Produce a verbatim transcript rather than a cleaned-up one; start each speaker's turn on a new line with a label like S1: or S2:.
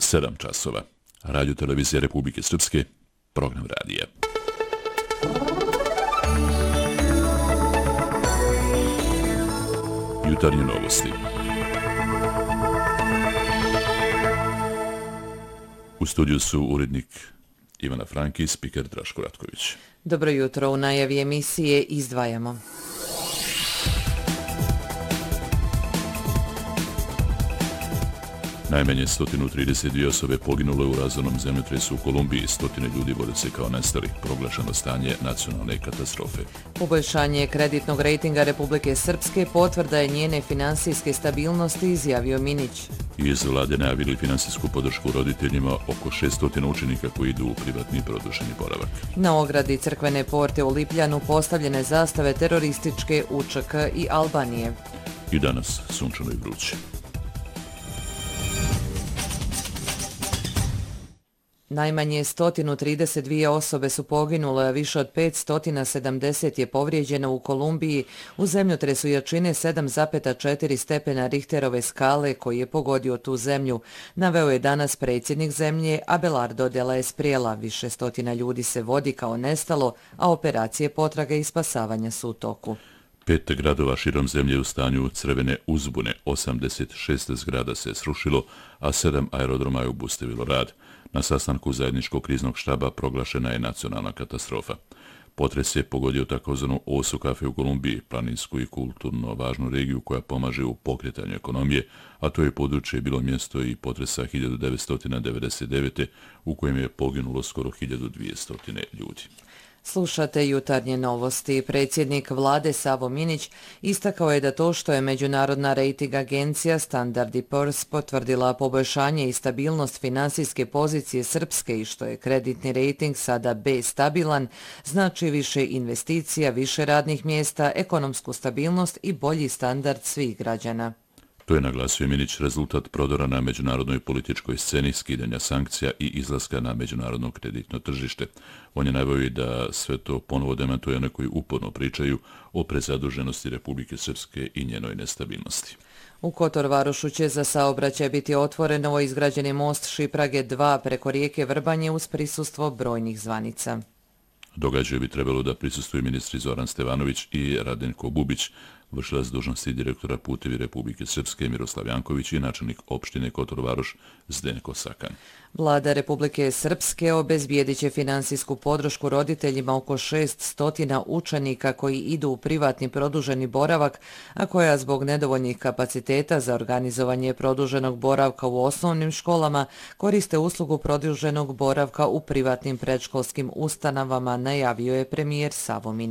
S1: sedam časova. Radio televizija Republike Srpske, program radija. Jutarnje novosti. U studiju su urednik Ivana Franki i spiker Draško Ratković.
S2: Dobro jutro, u najavi emisije izdvajamo.
S1: Najmanje sto trideset dvije osobe poginule u razornom zemljotresu u Kolumbiji, stotine ljudi vode se kao nestali, proglašeno stanje nacionalne katastrofe.
S2: Poboljšanje kreditnog rejtinga Republike Srpske potvrda je njene finansijske stabilnosti, izjavio Minić.
S1: Iz vlade najavili finansijsku podršku roditeljima oko šesto učenika koji idu u privatni produženi boravak.
S2: Na ogradi crkvene porte u Lipljanu postavljene zastave terorističke U Č K i Albanije.
S1: I danas sunčano i vruće.
S2: Najmanje sto trideset dvije osobe su poginule, a više od petsto sedamdeset je povrijeđeno u Kolumbiji u zemljotresu jačine sedam zarez četiri stepena Richterove skale koji je pogodio tu zemlju, naveo je danas predsjednik zemlje Abelardo de la Espriella. Više stotina ljudi se vodi kao nestalo, a operacije potrage i spasavanja su u toku.
S1: Pet gradova širom zemlje u stanju crvene uzbune, osamdeset šest zgrada se srušilo, a sedam aerodroma je obustavilo rad. Na sastanku zajedničkog kriznog štaba proglašena je nacionalna katastrofa. Potres je pogodio takozvanu Osu kafe u Kolumbiji, planinsku i kulturno važnu regiju koja pomaže u pokretanju ekonomije, a to je područje bilo mjesto i potresa hiljadu devetsto devedeset devete. u kojem je poginulo skoro hiljadu dvjesto ljudi.
S2: Slušate jutarnje novosti. Predsjednik vlade Savo Minić istakao je da to što je međunarodna rejting agencija Standard and Poor's potvrdila poboljšanje i stabilnost finansijske pozicije Srpske i što je kreditni rejting sada B stabilan, znači više investicija, više radnih mjesta, ekonomsku stabilnost i bolji standard svih građana.
S1: To je naglasio Minić rezultat prodora na međunarodnoj političkoj sceni, skidanja sankcija i izlaska na međunarodno kreditno tržište. On je naveo da sve to ponovo demantuje one koji uporno pričaju o prezaduženosti Republike Srpske i njenoj nestabilnosti.
S2: U Kotor Varošu će za saobraćaj biti otvoren novoizgrađeni most Šiprage dva preko rijeke Vrbanje uz prisustvo brojnih zvanica.
S1: Događaju bi trebalo da prisustuju ministri Zoran Stevanović i Radenko Bubić, vršilac dužnosti direktora Putevi Republike Srpske Miroslav Janković i načelnik opštine Kotor Varoš Zdenko Sakan.
S2: Vlada Republike Srpske obezbijedit će finansijsku podršku roditeljima oko šesto učenika koji idu u privatni produženi boravak, a koja zbog nedovoljnih kapaciteta za organizovanje produženog boravka u osnovnim školama koriste uslugu produženog boravka u privatnim predškolskim ustanovama, najavio je premijer Savo Minić.